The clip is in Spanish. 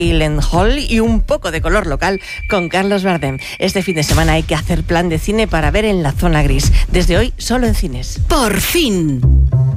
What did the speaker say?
Gyllenhaal y un poco de color local con Carlos Bardem. Este fin de semana hay que hacer plan de cine para ver en la zona gris. Desde hoy, solo en cines. ¡Por fin!